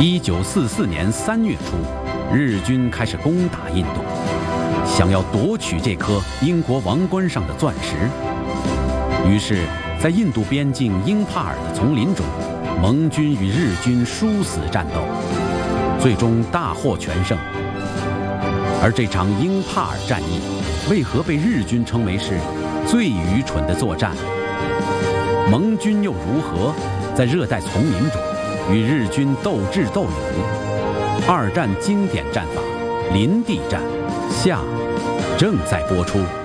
1944年3月初，日军开始攻打印度，想要夺取这颗英国王冠上的钻石。于是，在印度边境英帕尔的丛林中，盟军与日军殊死战斗，最终大获全胜。而这场英帕尔战役，为何被日军称为是最愚蠢的作战？盟军又如何在热带丛林中与日军斗智斗勇？二战经典战法林地战下正在播出。